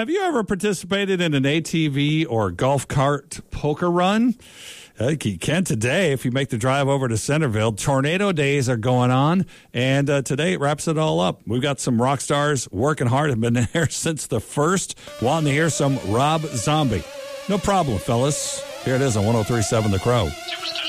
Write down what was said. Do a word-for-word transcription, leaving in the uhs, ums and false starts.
Have you ever participated in an A T V or golf cart poker run? Uh, you can today if you make the drive over to Centerville. Tornado days are going on, and uh, today it wraps it all up. We've got some rock stars working hard, have been there since the first. Wanting to hear some Rob Zombie. No problem, fellas. Here it is on one oh three point seven The Crow.